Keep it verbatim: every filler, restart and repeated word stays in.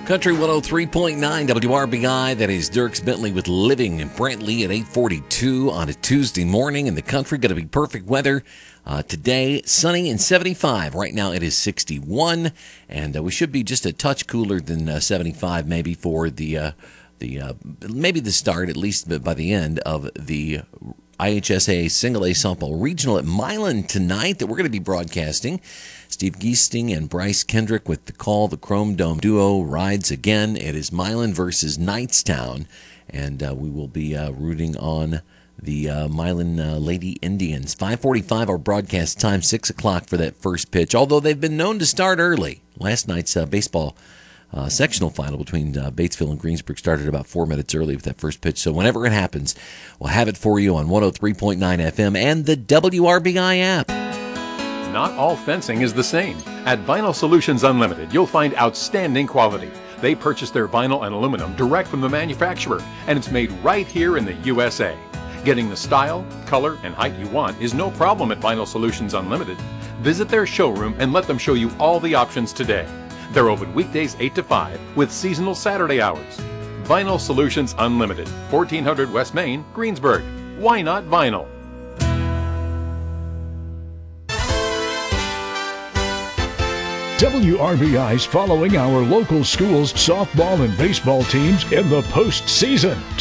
Country one oh three point nine W R B I. That is Dierks Bentley with Living in Brantley at eight forty-two on a Tuesday morning in the country. Going to be perfect weather uh, today. Sunny and seventy-five. Right now it is sixty-one, and uh, we should be just a touch cooler than uh, seventy-five maybe for the uh, the uh, maybe the start, at least by the end of the I H S A Single A Softball Regional at Milan tonight that we're going to be broadcasting. Steve Giesting and Bryce Kendrick with the call. The Chrome Dome duo rides again. It is Milan versus Knightstown, and uh, we will be uh, rooting on the uh, Milan uh, Lady Indians. five forty-five our broadcast time, six o'clock for that first pitch, although they've been known to start early. Last night's uh, baseball uh, sectional final between uh, Batesville and Greensburg started about four minutes early with that first pitch, so whenever it happens, we'll have it for you on one oh three point nine F M and the W R B I app. Not all fencing is the same. At Vinyl Solutions Unlimited, you'll find outstanding quality. They purchase their vinyl and aluminum direct from the manufacturer, and it's made right here in the U S A. Getting the style, color, and height you want is no problem at Vinyl Solutions Unlimited. Visit their showroom and let them show you all the options today. They're open weekdays eight to five with seasonal Saturday hours. Vinyl Solutions Unlimited, fourteen hundred West Main, Greensburg. Why not vinyl? W R B I's following our local schools' softball and baseball teams in the postseason.